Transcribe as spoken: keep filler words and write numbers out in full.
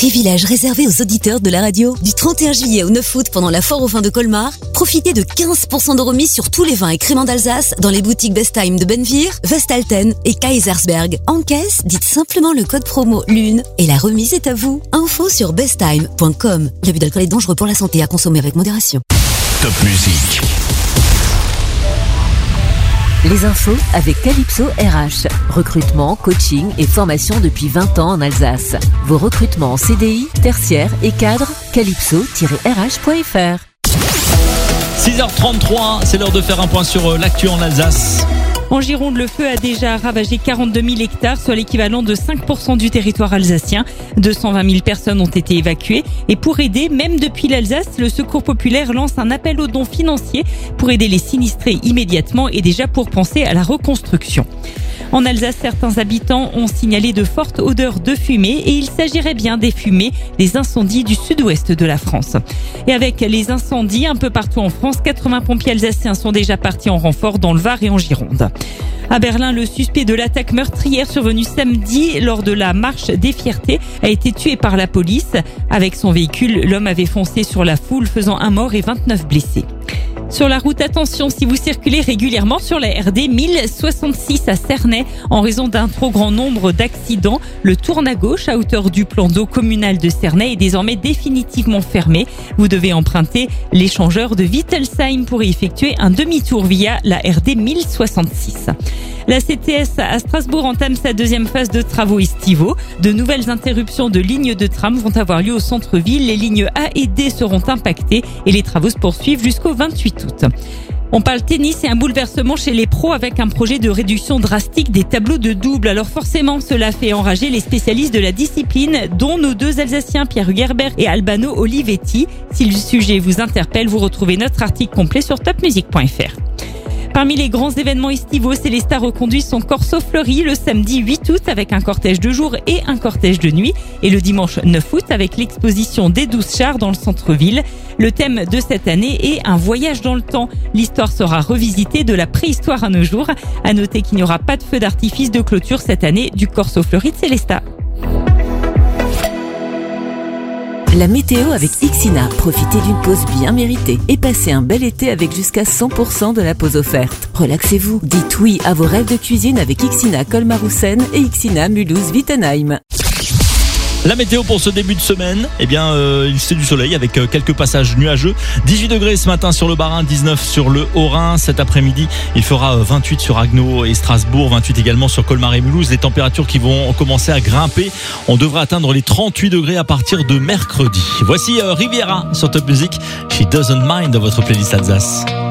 Privilège réservé aux auditeurs de la radio. Du trente et un juillet au neuf août pendant la foire aux vins de Colmar, profitez de quinze pour cent de remise sur tous les vins et créments d'Alsace dans les boutiques Bestheim de Benvir, Westalten et Kaisersberg. En caisse, dites simplement le code promo LUNE et la remise est à vous. Info sur bestheim point com. L'abus d'alcool est dangereux pour la santé, à consommer avec modération. Top musique. Les infos avec Calypso R H. Recrutement, coaching et formation depuis vingt ans en Alsace. Vos recrutements en C D I, tertiaire et cadre, calypso tiret r h point f r. six heures trente-trois, c'est l'heure de faire un point sur l'actu en Alsace. En Gironde, le feu a déjà ravagé quarante-deux mille hectares, soit l'équivalent de cinq pour cent du territoire alsacien. deux cent vingt mille personnes ont été évacuées. Et pour aider, même depuis l'Alsace, le Secours populaire lance un appel aux dons financiers pour aider les sinistrés immédiatement et déjà pour penser à la reconstruction. En Alsace, certains habitants ont signalé de fortes odeurs de fumée et il s'agirait bien des fumées des incendies du sud-ouest de la France. Et avec les incendies un peu partout en France, quatre-vingts pompiers alsaciens sont déjà partis en renfort dans le Var et en Gironde. À Berlin, le suspect de l'attaque meurtrière survenue samedi lors de la marche des fiertés a été tué par la police. Avec son véhicule, l'homme avait foncé sur la foule, faisant un mort et vingt-neuf blessés. Sur la route, attention si vous circulez régulièrement sur la R D mille soixante-six à Cernay en raison d'un trop grand nombre d'accidents. Le tourne à gauche à hauteur du plan d'eau communal de Cernay est désormais définitivement fermé. Vous devez emprunter l'échangeur de Wittelsheim pour y effectuer un demi-tour via la R D mille soixante-six. La C T S à Strasbourg entame sa deuxième phase de travaux estivaux. De nouvelles interruptions de lignes de tram vont avoir lieu au centre-ville. Les lignes A et D seront impactées et les travaux se poursuivent jusqu'au vingt-huit août. On parle tennis et un bouleversement chez les pros avec un projet de réduction drastique des tableaux de double. Alors forcément, cela fait enrager les spécialistes de la discipline, dont nos deux Alsaciens, Pierre Hugerbert et Albano Olivetti. Si le sujet vous interpelle, vous retrouvez notre article complet sur top music point f r. Parmi les grands événements estivaux, Célestat reconduit son Corso Fleuri le samedi huit août avec un cortège de jour et un cortège de nuit. Et le dimanche neuf août avec l'exposition des douze chars dans le centre-ville. Le thème de cette année est un voyage dans le temps. L'histoire sera revisitée de la préhistoire à nos jours. À noter qu'il n'y aura pas de feu d'artifice de clôture cette année du Corso Fleuri de Célestat. La météo avec Ixina. Profitez d'une pause bien méritée et passez un bel été avec jusqu'à cent pour cent de la pause offerte. Relaxez-vous. Dites oui à vos rêves de cuisine avec Ixina Colmar-Houssen et Ixina Mulhouse-Wittenheim. La météo pour ce début de semaine, eh bien, euh, c'est du soleil avec euh, quelques passages nuageux. dix-huit degrés ce matin sur le Bas-Rhin, dix-neuf sur le Haut-Rhin. Cet après-midi, il fera euh, vingt-huit sur Haguenau et Strasbourg, vingt-huit également sur Colmar et Mulhouse. Les températures qui vont commencer à grimper. On devrait atteindre les trente-huit degrés à partir de mercredi. Voici euh, Riviera sur Top Music. She Doesn't Mind dans votre playlist Alsace.